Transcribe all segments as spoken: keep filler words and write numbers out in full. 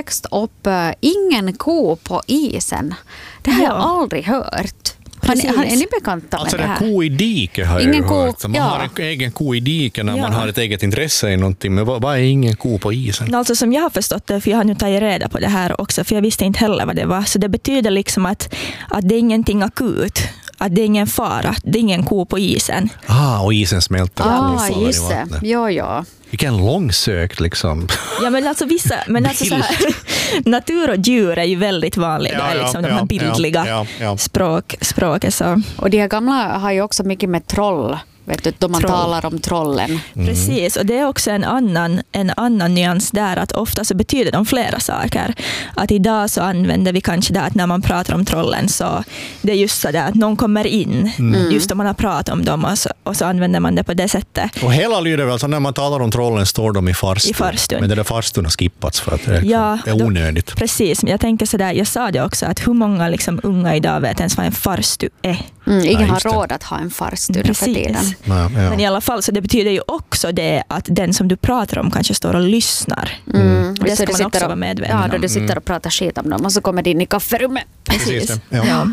högst upp uh, ingen ko på isen. Det har ja. jag aldrig hört. Har ni, har, är ni bekanta med alltså det här? Alltså ko i diket har ingen jag ju ko, hört. Man ja. har en egen ko i diket när ja. man har ett eget intresse i någonting. Men vad, vad är ingen ko på isen? Alltså som jag har förstått det, för jag har nu tagit reda på det här också, för jag visste inte heller vad det var. Så det betyder liksom att, att det är ingenting akut. Att det är ingen fara. Det är ingen ko på isen. Ah, och isen smälter. Ah, just det. Ja, ja. Vilken långsökt liksom. Ja, men alltså vissa, men alltså så här, natur och djur är ju väldigt vanliga, ja, ja, liksom de ja, här bildliga ja, ja, ja. Språk, språket. Så. Och de här gamla har ju också mycket med troll, vet du, då man Troll. talar om trollen. Mm. Precis, och det är också en annan, en annan nyans där, att ofta så betyder de flera saker. Att idag så använder vi kanske det att när man pratar om trollen så det är just så där att någon kommer in, mm. just om man har pratat om dem och så, och så använder man det på det sättet. Och hela lyder väl, alltså när man talar om trollen står de i farstun. I farstun. Men det där farstun har skippats för att det ja, är onödigt. Då, precis, men jag tänker så där, jag sa det också, att hur många liksom unga idag vet ens vad en farstu är. Mm, ingen ja, har råd att ha en farstu för tiden. Ja, ja. Men i alla fall så det betyder ju också det att den som du pratar om kanske står och lyssnar. Mm. Det ska så man också vara medveten ja, om. då du sitter och pratar skit om dem och så kommer du in i kafferummet. Precis. Ja. Ja.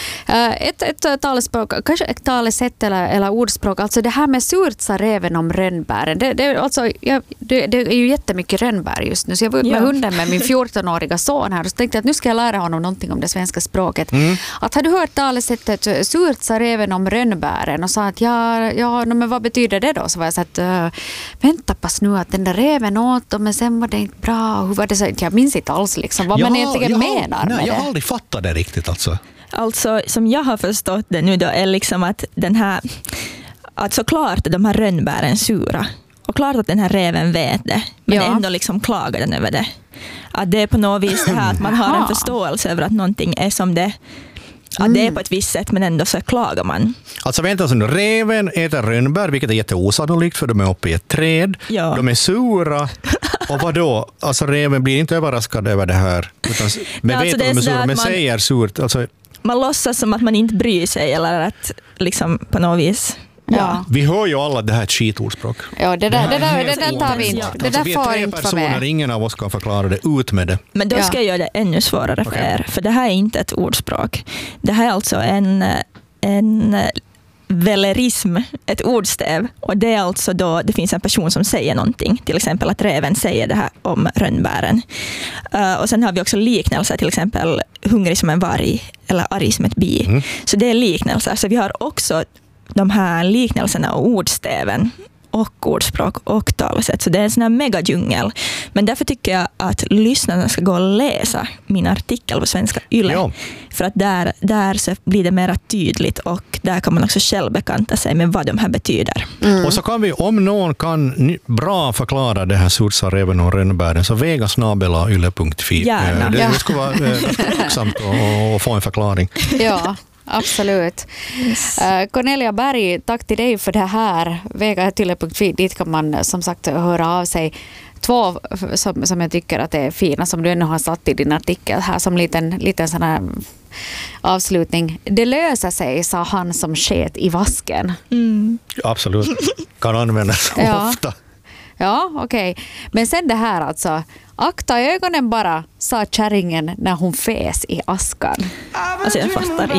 Ett, ett talespråk, kanske ett talesätt eller, eller ordspråk, alltså det här med surt sa räven om rönnbären. Det, det, alltså, jag, det, det är ju jättemycket rönnbär just nu, så jag var ut med ja. hunden med min fjortonåriga son här och så tänkte jag att nu ska jag lära honom någonting om det svenska språket. Mm. Att har du hört talesättet surt sa räven om rönnbären och sa att ja, ja men vad betyder det då? Så var jag så att uh, vänta pass nu att den där räven åt dem men sen var det inte bra. Hur var det så? Jag minns inte alls liksom, vad jag man har, egentligen jag menar har, med nej, det. Jag har aldrig fattat det riktigt alltså. Alltså, som jag har förstått det nu då är liksom att den här, att såklart de här rönnbären sura. Och klart att den här räven vet det. Men ja. ändå liksom klagar den över det. Att det är på något vis det här att man har en förståelse över att någonting är som det. Att mm. det är på ett visst sätt men ändå så klagar man. Alltså vänta så nu, räven äter rönnbär vilket är jätteosannolikt för de är uppe i ett träd. Ja. De är sura. Och vad då? Alltså räven blir inte överraskad över det här. Utan, men ja, vet alltså att de är sura, men man, säger surt. Alltså, man låtsas som att man inte bryr sig eller att liksom på något vis. Ja. Ja. Vi hör ju alla det här ett skitordspråk. Ja, det där, det där, det där tar vi inte. Det alltså, där vi får är tre inte personer, ingen av oss kan förklara det ut med det. Men då ska ja. jag göra det ännu svårare för okay. er. För det här är inte ett ordspråk. Det här är alltså en, en velerism, ett ordstäv. Och det är alltså då det finns en person som säger någonting. Till exempel att räven säger det här om rönnbären. Uh, och sen har vi också liknelser, till exempel hungrig som en varg eller arg som ett bi. Mm. Så det är liknelser. Så vi har också de här liknelserna och ordstäven och ordspråk och talesätt. Så det är en sån här megadjungel. Men därför tycker jag att lyssnarna ska gå och läsa min artikel på Svenska Yle. Ja. För att där, där så blir det mer tydligt och där kan man också själv bekanta sig med vad de här betyder. Mm. Och så kan vi, om någon kan bra förklara det här sursa räven och rönnbären, så vega snabela yle punkt fi. Gärna. Det, ja. det skulle vara tacksamt att få en förklaring. Ja. Absolut. Yes. Uh, Cornelia Berg, tack till dig för det här. vega yle punkt fi, dit kan man som sagt höra av sig. Två som, som jag tycker att är fina som du ännu har satt i din artikel här som liten, liten sån här avslutning. Det löser sig, sa han som sket i vasken. Mm. Absolut. Kan användas ja. ofta. Ja, okej. Okay. Men sen det här alltså. Akta ögonen bara, sa kärringen när hon fes i askan. Alltså jag fattar